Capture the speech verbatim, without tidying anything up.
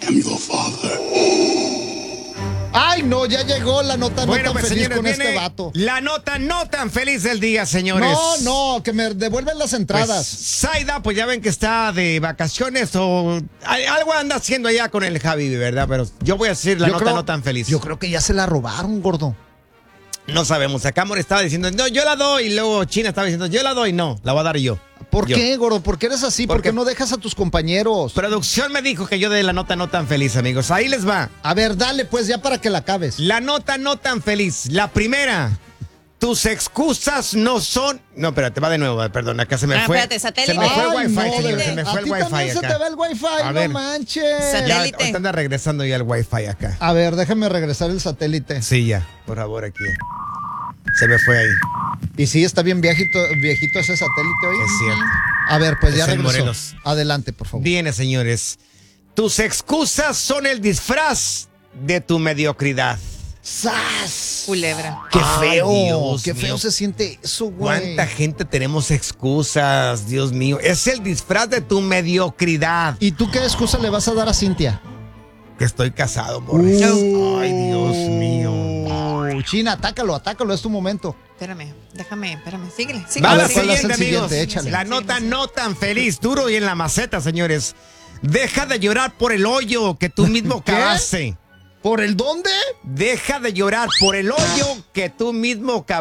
am your father. Ay, no, ya llegó la nota Bueno, no tan pues, feliz señores, con este viene vato. la nota no tan feliz del día, señores. No, no, que me devuelven las Pues, entradas. Zaida, pues ya ven que está de vacaciones o hay- algo anda haciendo allá con el Javi, ¿verdad? Pero yo voy a decir la Yo nota creo- no tan feliz. Yo creo que ya se la robaron, gordo. No sabemos. Acá Amor estaba diciendo, no, yo la doy. Y luego China estaba diciendo, yo la doy. No, la voy a dar yo. ¿Por Yo. qué, gordo? ¿Por qué eres así? ¿Por, Porque- qué no dejas a tus compañeros? Producción me dijo que yo de la nota no tan feliz, amigos. Ahí les va. A ver, dale pues ya para que la acabes. La nota no tan feliz. La primera. Tus excusas no son... No, espérate, va de nuevo. Perdón, acá se me Ah, fue. espérate, satélite. Se me fue el Ay, wifi, no, señor. de- Se me a fue el ti wifi también se acá. te va el wifi, A no ver. manches. Ya, Satélite. ahorita anda regresando ya el wifi acá. A ver, déjame regresar el satélite. Sí, ya. Por favor, aquí. Se me fue ahí. Y sí, está bien viejito, viejito ese satélite hoy. Es cierto. A ver, pues ya Es en regresó. Morelos. Adelante, por favor. Viene, señores. Tus excusas son el disfraz de tu mediocridad. ¡Sas! Culebra. ¡Qué Ay, feo! Dios ¡Qué feo mío. se siente eso, güey! ¿Cuánta gente tenemos excusas? Dios mío. Es el disfraz de tu mediocridad. ¿Y tú qué excusa le vas a dar a Cintia? Que estoy casado, Morris. Uh. Ay, Dios mío. Uh, China, atácalo, atácalo, es tu momento. Espérame, déjame, espérame. Síguele, síguele. Va A la ver, ¿cuál es siguiente, el siguiente? amigos. Échale. La nota no tan feliz, duro y en la maceta, señores. Deja de llorar por el hoyo que tú mismo ¿Qué? cavaste. ¿Por el dónde? Deja de llorar por el hoyo que tú mismo cavaste.